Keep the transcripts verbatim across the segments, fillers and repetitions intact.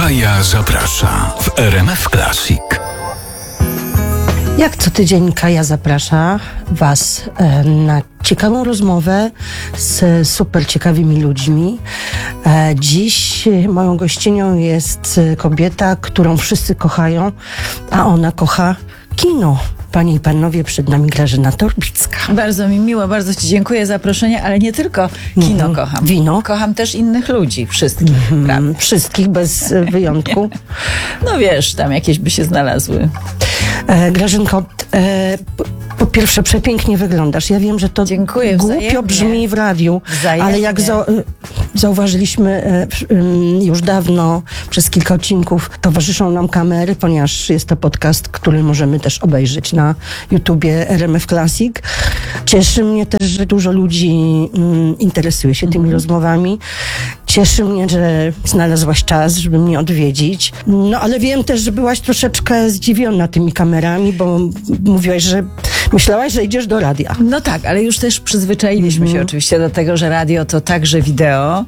Kaja zaprasza w R M F Classic. Jak co tydzień Kaja zaprasza Was e, na ciekawą rozmowę z super ciekawymi ludźmi. E, dziś moją gościnią jest kobieta, którą wszyscy kochają, a ona kocha kino. Panie i panowie, przed nami Grażyna Torbicka. Bardzo mi miło, bardzo Ci dziękuję za zaproszenie, ale nie tylko kino mm, kocham. Wino? Kocham też innych ludzi, wszystkich. Mm, wszystkich, bez wyjątku. No wiesz, tam jakieś by się znalazły. E, Grażynko, e, po pierwsze przepięknie wyglądasz. Ja wiem, że to Dziękuję, głupio wzajemnie. brzmi w radiu, Wzajemnie. ale jak za, zauważyliśmy e, już dawno, przez kilka odcinków towarzyszą nam kamery, ponieważ jest to podcast, który możemy też obejrzeć na YouTubie R M F Classic. Cieszy mnie też, że dużo ludzi mm, interesuje się tymi mm-hmm. rozmowami. Cieszy mnie, że znalazłaś czas, żeby mnie odwiedzić. No ale wiem też, że byłaś troszeczkę zdziwiona tymi kamerami, bo mówiłaś, że myślałaś, że idziesz do radia. No tak, ale już też przyzwyczailiśmy mm-hmm. się oczywiście do tego, że radio to także wideo,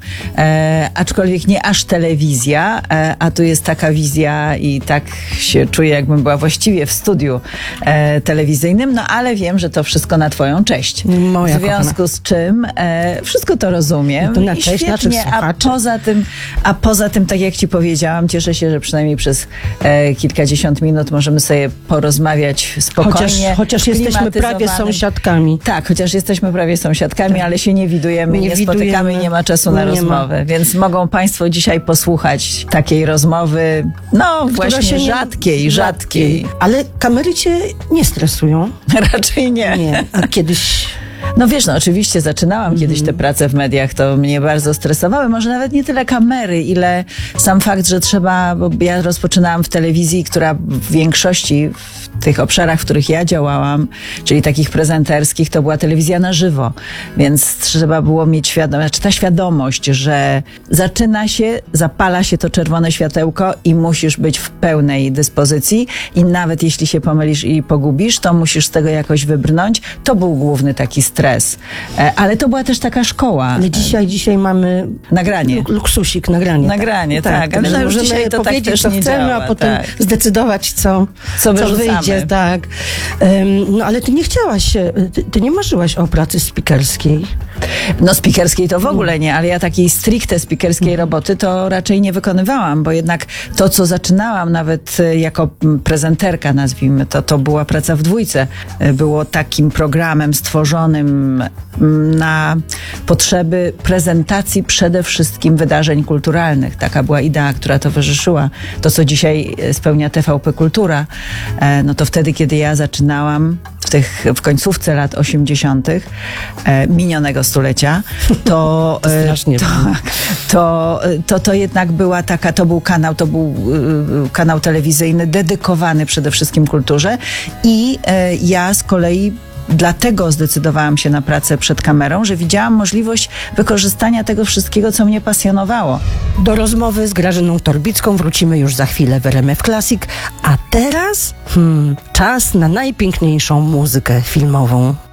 e, aczkolwiek nie aż telewizja, e, a tu jest taka wizja i tak się czuję, jakbym była właściwie w studiu e, telewizyjnym, no ale wiem, że to wszystko na Twoją cześć. Moja w związku kochana. z czym e, wszystko to rozumiem. No to na i cześć naszych świetnie, a słuchaczy. poza tym, a poza tym, tak jak Ci powiedziałam, cieszę się, że przynajmniej przez e, kilkadziesiąt minut możemy sobie porozmawiać spokojnie. Chociaż, chociaż jesteśmy prawie sąsiadkami. Tak, chociaż jesteśmy prawie sąsiadkami, tak. ale się nie widujemy, nie, nie spotykamy i nie ma czasu na nie rozmowę. Ma. Więc mogą Państwo dzisiaj posłuchać takiej rozmowy, no Która właśnie rzadkiej, nie... rzadkiej. Ale kamery Cię nie stresują? Raczej nie. Nie, a kiedyś... No wiesz, no oczywiście zaczynałam mm. kiedyś tę pracę w mediach, to mnie bardzo stresowały. Może nawet nie tyle kamery, ile sam fakt, że trzeba, bo ja rozpoczynałam w telewizji, która w większości w tych obszarach, w których ja działałam, czyli takich prezenterskich, to była telewizja na żywo. Więc trzeba było mieć świadomość, znaczy ta świadomość, że zaczyna się, zapala się to czerwone światełko i musisz być w pełnej dyspozycji i nawet jeśli się pomylisz i pogubisz, to musisz z tego jakoś wybrnąć. To był główny taki stres. Ale to była też taka szkoła. Ale dzisiaj, dzisiaj mamy nagranie. Luksusik, nagranie. Nagranie, tak. tak. tak. Ale możemy dzisiaj to powiedzieć, tak też co nie chcemy, działa, a potem tak. zdecydować, co, co, co wyjdzie. Tak. Um, no ale ty nie chciałaś, ty, ty nie marzyłaś o pracy speakerskiej. No speakerskiej to w ogóle nie, ale ja takiej stricte speakerskiej roboty to raczej nie wykonywałam, bo jednak to, co zaczynałam nawet jako prezenterka, nazwijmy to, to była praca w dwójce. Było takim programem stworzonym na potrzeby prezentacji przede wszystkim wydarzeń kulturalnych. Taka była idea, która towarzyszyła. To, co dzisiaj spełnia T V P Kultura, no to wtedy, kiedy ja zaczynałam w tych, w końcówce lat osiemdziesiątych e, minionego stulecia, to, Strasznie to, to, to, to jednak była taka, to był kanał, to był y, kanał telewizyjny dedykowany przede wszystkim kulturze i e, ja z kolei dlatego zdecydowałam się na pracę przed kamerą, że widziałam możliwość wykorzystania tego wszystkiego, co mnie pasjonowało. Do rozmowy z Grażyną Torbicką wrócimy już za chwilę w R M F Classic, a teraz hmm, czas na najpiękniejszą muzykę filmową.